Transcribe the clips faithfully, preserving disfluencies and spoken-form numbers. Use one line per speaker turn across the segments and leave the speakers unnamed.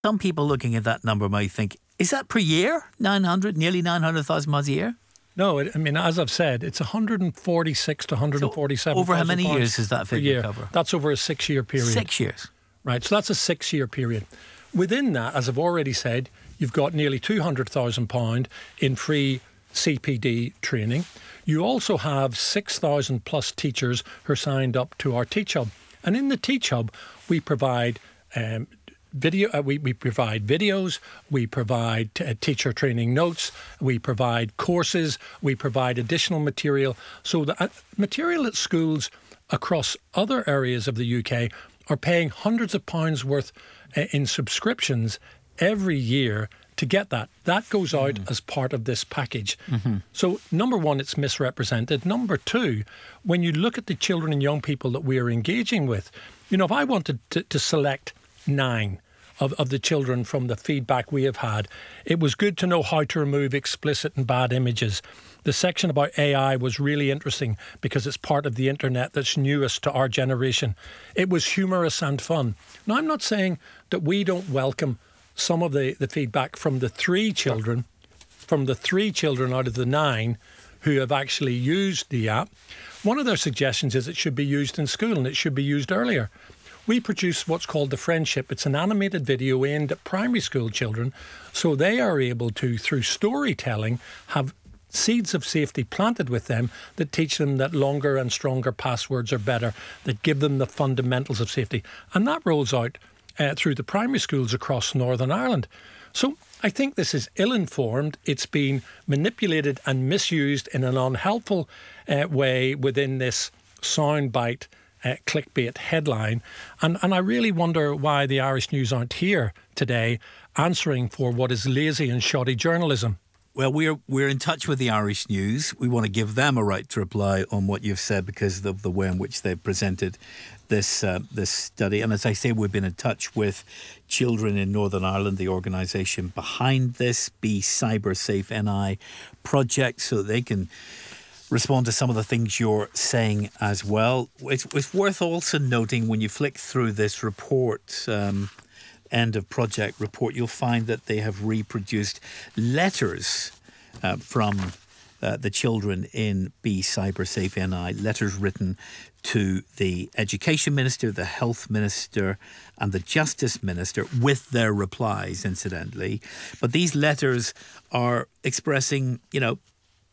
Some people looking at that number might think, is that per year? nine hundred, nearly nine hundred thousand miles a year?
No, it, I mean, as I've said, it's one hundred forty-six to one hundred forty-seven.
So over how many years does that figure cover?
That's over a six-year period.
Six years.
Right, so that's a six-year period. Within that, as I've already said, you've got nearly two hundred thousand pounds in free C P D training. You also have six thousand plus teachers who are signed up to our Teach Hub. And in the Teach Hub, we provide um, video. Uh, we, we provide videos. We provide uh, teacher training notes. We provide courses. We provide additional material. So the uh, material at schools across other areas of the U K are paying hundreds of pounds worth uh, in subscriptions every year to get that. That goes out mm. as part of this package. Mm-hmm. So number one, it's misrepresented. Number two, when you look at the children and young people that we are engaging with, you know, if I wanted to, to select nine of, of the children from the feedback we have had, it was good to know how to remove explicit and bad images. The section about A I was really interesting because it's part of the internet that's newest to our generation. It was humorous and fun. Now, I'm not saying that we don't welcome some of the, the feedback from the three children, from the three children out of the nine who have actually used the app. One of their suggestions is it should be used in school and it should be used earlier. We produce what's called The Friendship. It's an animated video aimed at primary school children, so they are able to, through storytelling, have seeds of safety planted with them that teach them that longer and stronger passwords are better, that give them the fundamentals of safety. And that rolls out uh, through the primary schools across Northern Ireland. So I think this is ill-informed. It's been manipulated and misused in an unhelpful uh, way within this soundbite uh, clickbait headline. And, and I really wonder why the Irish News aren't here today answering for what is lazy and shoddy journalism.
Well, we're we're in touch with the Irish News. We want to give them a right to reply on what you've said because of the way in which they've presented this uh, this study. And as I say, we've been in touch with Children in Northern Ireland, the organisation behind this, Be Cyber Safe N I project, so they can respond to some of the things you're saying as well. It's, it's worth also noting when you flick through this report, um, end of project report, you'll find that they have reproduced letters uh, from uh, the children in Be Cyber Safe N I, letters written to the Education Minister, the Health Minister and the Justice Minister with their replies, incidentally. But these letters are expressing, you know,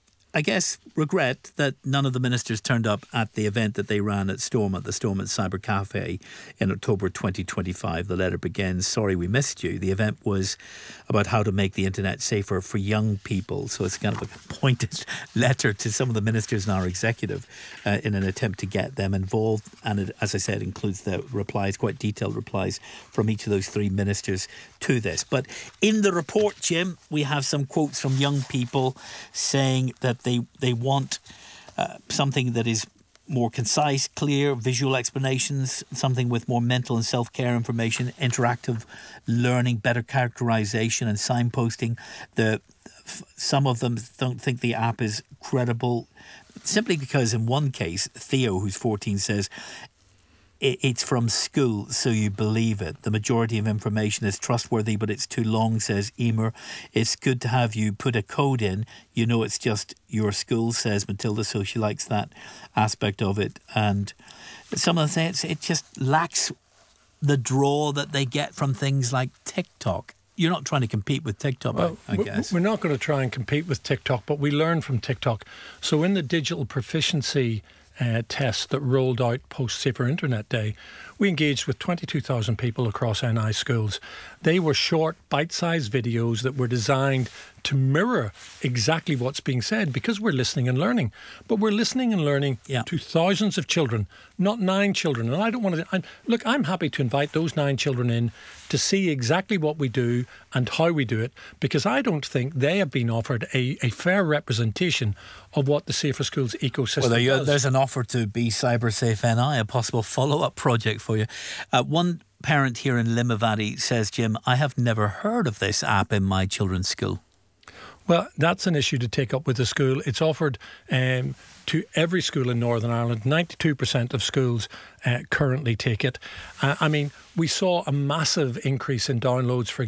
I guess, regret that none of the ministers turned up at the event that they ran at Stormont, the Stormont Cyber Cafe in October twenty twenty-five. The letter begins, "Sorry we missed you." The event was about how to make the internet safer for young people. So it's kind of a pointed letter to some of the ministers in our executive uh, in an attempt to get them involved. And it, as I said, includes the replies, quite detailed replies from each of those three ministers to this. But in the report, Jim, we have some quotes from young people saying that They they want uh, something that is more concise, clear, visual explanations, something with more mental and self-care information, interactive learning, better characterization and signposting. The some of them don't think the app is credible, simply because in one case, Theo, who's fourteen, says it's from school, so you believe it. The majority of information is trustworthy, but it's too long, says Emer. It's good to have you put a code in. You know it's just your school, says Matilda, so she likes that aspect of it. And some of the things, it just lacks the draw that they get from things like TikTok. You're not trying to compete with TikTok, well, I, I guess.
We're not going to try and compete with TikTok, but we learn from TikTok. So in the digital proficiency Uh, test that rolled out post Safer Internet Day, we engaged with twenty-two thousand people across N I schools. They were short, bite-sized videos that were designed to mirror exactly what's being said, because we're listening and learning. But we're listening and learning yeah. to thousands of children, not nine children. And I don't want to... I'm, look, I'm happy to invite those nine children in to see exactly what we do and how we do it, because I don't think they have been offered a, a fair representation of what the Safer Schools ecosystem
well, there
does.
There's an offer to Be Cyber Safe N I, a possible follow-up project for you. Uh, one parent here in Limavady says, Jim, I have never heard of this app in my children's school.
Well, that's an issue to take up with the school. It's offered um, to every school in Northern Ireland. ninety-two percent of schools uh, currently take it. Uh, I mean, we saw a massive increase in downloads, for example.